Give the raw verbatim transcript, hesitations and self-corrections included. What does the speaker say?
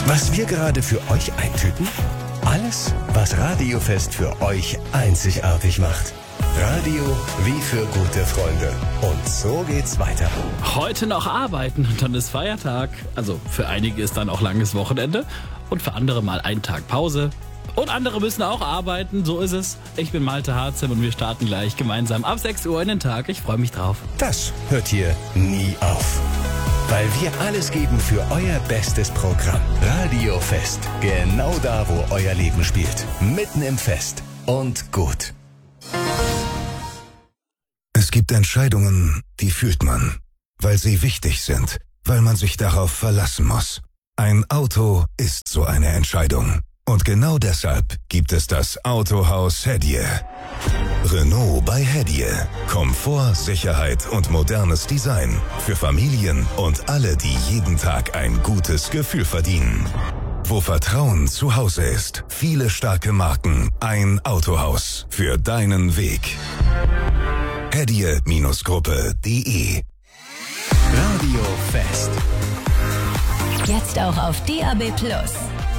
Was wir gerade für euch eintüten? Alles, was Radiofest für euch einzigartig macht. Radio wie für gute Freunde. Und so geht's weiter. Heute noch arbeiten und dann ist Feiertag. Also für einige ist dann auch langes Wochenende und für andere mal ein Tag Pause. Und andere müssen auch arbeiten, so ist es. Ich bin Malte Harzem und wir starten gleich gemeinsam ab sechs Uhr in den Tag. Ich freue mich drauf. Das hört hier nie auf. Weil wir alles geben für euer bestes Programm. Radiofest. Genau da, wo euer Leben spielt. Mitten im Fest. Und gut. Es gibt Entscheidungen, die fühlt man, weil sie wichtig sind, weil man sich darauf verlassen muss. Ein Auto ist so eine Entscheidung. Und genau deshalb gibt es das Autohaus Hedje. Renault bei Hedje. Komfort, Sicherheit und modernes Design. Für Familien und alle, die jeden Tag ein gutes Gefühl verdienen. Wo Vertrauen zu Hause ist. Viele starke Marken. Ein Autohaus. Für deinen Weg. hedje Gruppe punkt de Radio Fest. Jetzt auch auf D A B Plus.